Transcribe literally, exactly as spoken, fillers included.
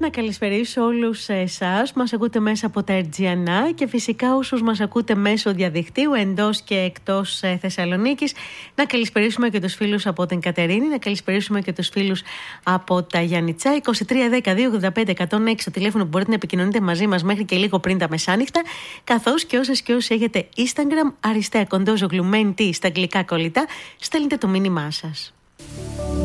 Να καλησπερίσω όλους εσάς που μας ακούτε μέσα από τα Ερτζιανά και φυσικά όσους μας ακούτε μέσω διαδικτύου εντός και εκτός Θεσσαλονίκης. Να καλησπερίσουμε και τους φίλους από την Κατερίνη, να καλησπερίσουμε και τους φίλους από τα Γιαννιτσά. είκοσι τρία δέκα δύο ογδόντα πέντε εκατόν έξι το τηλέφωνο που μπορείτε να επικοινωνείτε μαζί μας μέχρι και λίγο πριν τα μεσάνυχτα. Καθώς και όσες και όσοι έχετε Instagram, Αριστεία Κοντόζογλου Μεν Τι στα αγγλικά κολλητά, στέλνετε το μήνυμά σας.